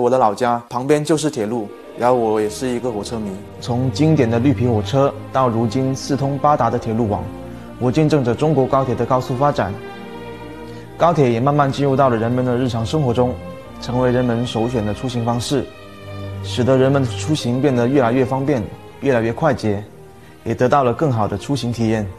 我的老家旁边就是铁路，然后我也是一个火车迷。从经典的绿皮火车到如今四通八达的铁路网，我见证着中国高铁的高速发展。高铁也慢慢进入到了人们的日常生活中，成为人们首选的出行方式，使得人们出行变得越来越方便，越来越快捷，也得到了更好的出行体验。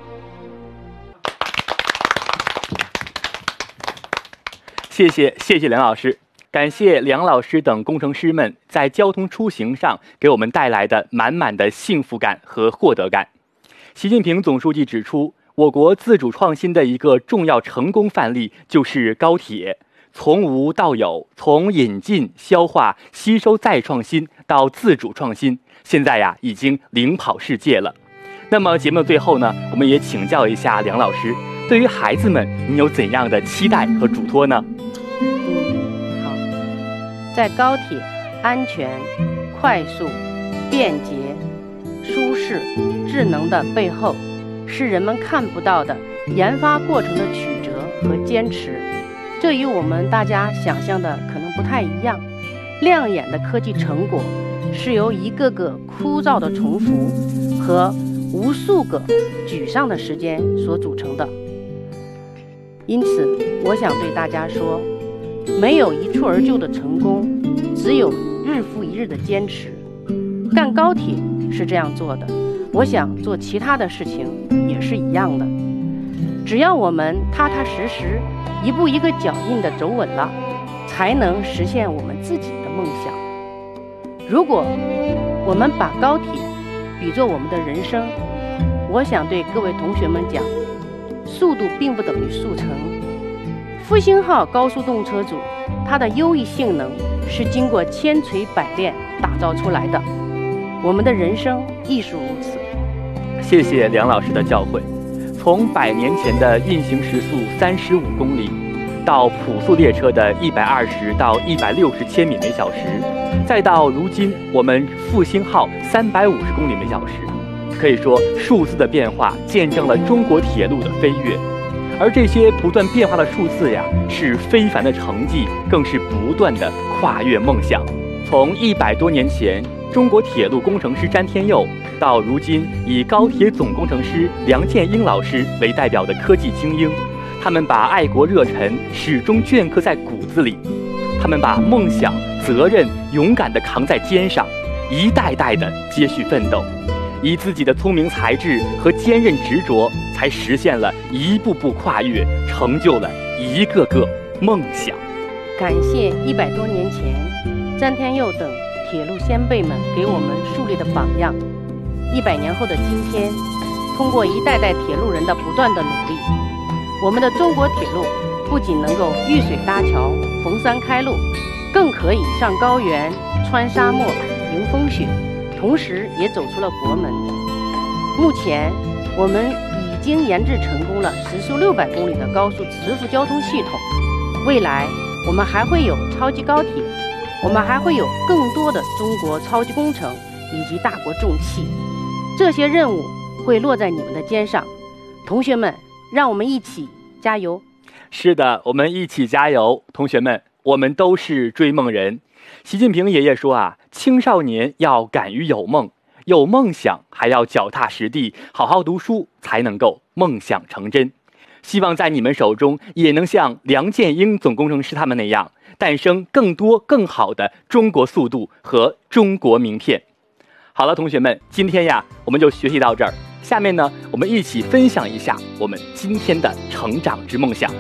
谢谢梁老师，感谢梁老师等工程师们在交通出行上给我们带来的满满的幸福感和获得感。习近平总书记指出，我国自主创新的一个重要成功范例就是高铁，从无到有，从引进、消化、吸收再创新到自主创新，现在已经领跑世界了。那么节目的最后呢，我们也请教一下梁老师，对于孩子们，你有怎样的期待和嘱托呢？ 好，在高铁安全、快速、便捷、舒适、智能的背后，是人们看不到的研发过程的曲折和坚持。这与我们大家想象的可能不太一样。亮眼的科技成果是由一个个枯燥的重复和无数个沮丧的时间所组成的。因此，我想对大家说，没有一蹴而就的成功，只有日复一日的坚持。干高铁是这样做的，我想做其他的事情也是一样的。只要我们踏踏实实，一步一个脚印地走稳了，才能实现我们自己的梦想。如果我们把高铁比作我们的人生，我想对各位同学们讲，速度并不等于速成。复兴号高速动车组，它的优异性能是经过千锤百炼打造出来的。我们的人生亦是如此。 谢谢梁老师的教诲。从100年前的运行时速35公里，到普速列车的120到160千米每小时，再到如今我们复兴号350公里每小时，可以说数字的变化见证了中国铁路的飞跃。而这些不断变化的数字是非凡的成绩，更是不断的跨越梦想。从100多年前中国铁路工程师詹天佑，到如今以高铁总工程师梁建英老师为代表的科技精英，他们把爱国热忱始终镌刻在骨子里，他们把梦想、责任勇敢地扛在肩上，一代代地接续奋斗，以自己的聪明才智和坚韧执着，才实现了一步步跨越，成就了一个个梦想。 感谢100多年前詹天佑等铁路先辈们给我们树立的榜样。100年后的今天，通过一代代铁路人的不断的努力，我们的中国铁路不仅能够遇水搭桥、逢山开路，更可以上高原、穿沙漠、迎风雪，同时也走出了国门。目前我们已经研制成功了时速600公里的高速磁浮交通系统，未来我们还会有超级高铁，我们还会有更多的中国超级工程以及大国重器，这些任务会落在你们的肩上。同学们，让我们一起加油。 是的，我们一起加油。同学们，我们都是追梦人。习近平爷爷说青少年要敢于有梦，有梦想还要脚踏实地，好好读书，才能够梦想成真。希望在你们手中也能像梁建英总工程师他们那样，诞生更多更好的中国速度和中国名片。好了，同学们，今天我们就学习到这儿。下面呢，我们一起分享一下我们今天的成长之梦想。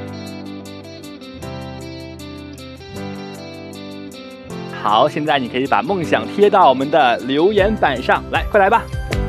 好，现在你可以把梦想贴到我们的留言板上来，快来吧。